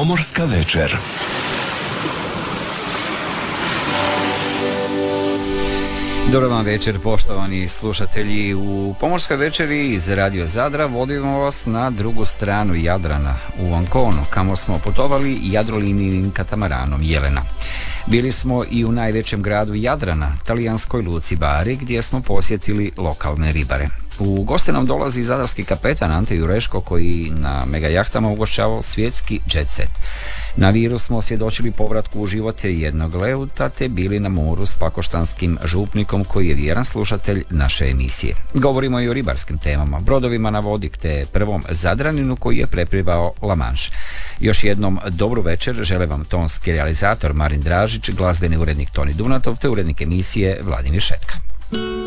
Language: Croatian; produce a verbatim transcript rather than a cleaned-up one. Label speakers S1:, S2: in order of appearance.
S1: Pomorska večer.
S2: Dobar vam večer, poštovani slušatelji. U Pomorskoj večeri iz Radio Zadra vodimo vas na drugu stranu Jadrana, u Anconu, kamo smo putovali Jadrolinijnim katamaranom Jelena. Bili smo i u najvećem gradu Jadrana, talijanskoj luci Bari, gdje smo posjetili lokalne ribare. U goste nam dolazi zadarski kapetan Ante Jureško, koji na mega jahtama ugošćavao svjetski jet set. Na Viru smo svjedočili povratku u život jednog leuta, te bili na moru s pakoštanskim župnikom, koji je vjeran slušatelj naše emisije. Govorimo i o ribarskim temama, brodovima na vodik, te prvom Zadraninu koji je preplivao La Manche. Još jednom dobru večer žele vam tonski realizator Marin Dražić, glazbeni urednik Toni Dunatov, te urednik emisije Vladimir Šetka.